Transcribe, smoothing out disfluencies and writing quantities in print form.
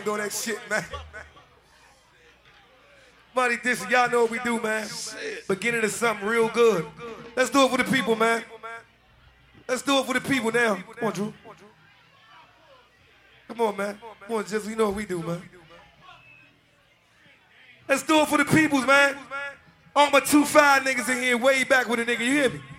Doing that shit, man. Money this, y'all know what we do, man. Beginning of something real good. Let's do it for the people, man. Let's do it for the people now. Come on, Drew. Come on, man. Come on, Jizzle. You know what we do, man. Let's do it for the peoples, man. All my 2-5 niggas in here way back with a nigga, you hear me?